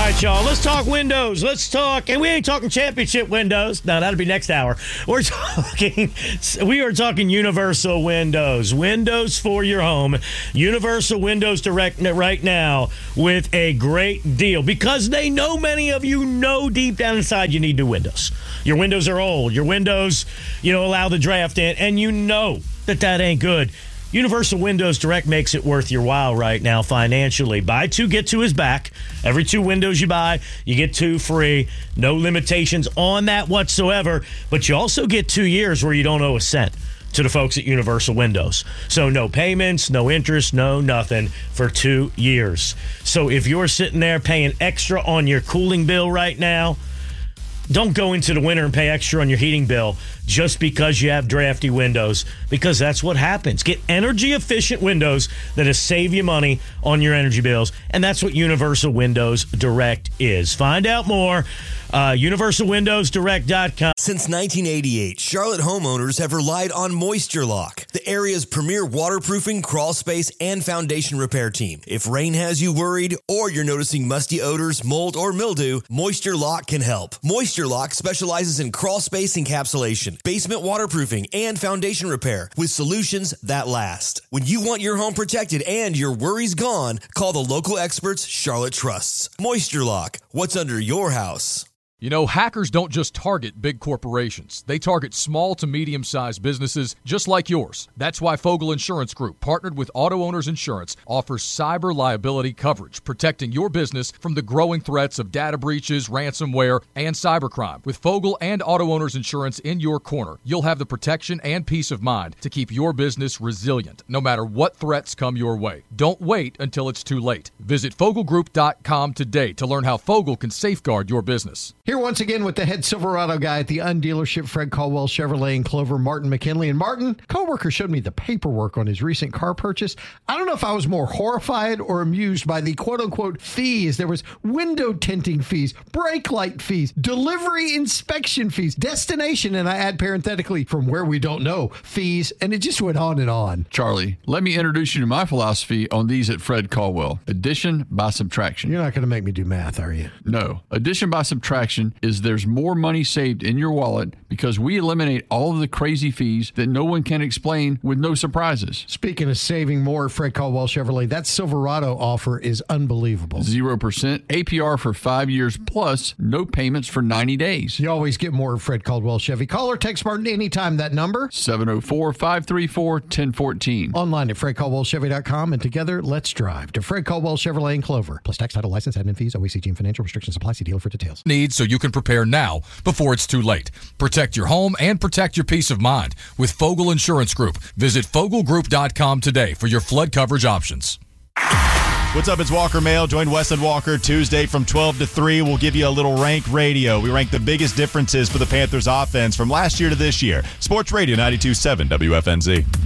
right, y'all. Let's talk windows. Let's talk, and we ain't talking championship windows. No, that'll be next hour. We are talking universal windows. Windows for your home. Universal Windows Direct right now with a great deal because they know many of you know deep down inside you need new windows. Your windows are old. Your windows, allow the draft in, and you know that ain't good. Universal Windows Direct makes it worth your while right now financially. Buy two, get two is back. Every two windows you buy, you get two free. No limitations on that whatsoever. But you also get 2 years where you don't owe a cent to the folks at Universal Windows. So no payments, no interest, no nothing for 2 years. So if you're sitting there paying extra on your cooling bill right now, don't go into the winter and pay extra on your heating bill just because you have drafty windows, because that's what happens. Get energy-efficient windows that'll save you money on your energy bills, and that's what Universal Windows Direct is. Find out more. UniversalWindowsDirect.com. Since 1988, Charlotte homeowners have relied on Moisture Lock, the area's premier waterproofing, crawl space, and foundation repair team. If rain has you worried or you're noticing musty odors, mold, or mildew, Moisture Lock can help. Moisture Lock specializes in crawl space encapsulation, basement waterproofing, and foundation repair with solutions that last. When you want your home protected and your worries gone, call the local experts Charlotte trusts. Moisture Lock, what's under your house? Hackers don't just target big corporations. They target small to medium-sized businesses just like yours. That's why Fogel Insurance Group, partnered with Auto Owners Insurance, offers cyber liability coverage, protecting your business from the growing threats of data breaches, ransomware, and cybercrime. With Fogel and Auto Owners Insurance in your corner, you'll have the protection and peace of mind to keep your business resilient, no matter what threats come your way. Don't wait until it's too late. Visit FogelGroup.com today to learn how Fogel can safeguard your business. Here once again with the head Silverado guy at the Undealership, Fred Caldwell Chevrolet in Clover, Martin McKinley. And Martin, coworker showed me the paperwork on his recent car purchase. I don't know if I was more horrified or amused by the quote-unquote fees. There was window tinting fees, brake light fees, delivery inspection fees, destination, and I add parenthetically, from where we don't know, fees, and it just went on and on. Charlie, let me introduce you to my philosophy on these at Fred Caldwell. Addition by subtraction. You're not going to make me do math, are you? No. Addition by subtraction is there's more money saved in your wallet because we eliminate all of the crazy fees that no one can explain with no surprises. Speaking of saving more, Fred Caldwell Chevrolet, that Silverado offer is unbelievable. 0% APR for 5 years plus no payments for 90 days. You always get more at Fred Caldwell Chevy. Call or text Martin anytime. That number? 704-534-1014. Online at FredCaldwellChevy.com, and together, let's drive to Fred Caldwell Chevrolet in Clover. Plus tax, title, license, admin fees, OACG, and financial restrictions apply. See dealer for details. So you can prepare now before it's too late. Protect your home and protect your peace of mind with Fogel Insurance Group. Visit FogelGroup.com today for your flood coverage options. What's up? It's Walker Mail. Join Wes and Walker Tuesday from 12 to 3. We'll give you a little rank radio. We rank the biggest differences for the Panthers offense from last year to this year. Sports Radio 92.7 WFNZ.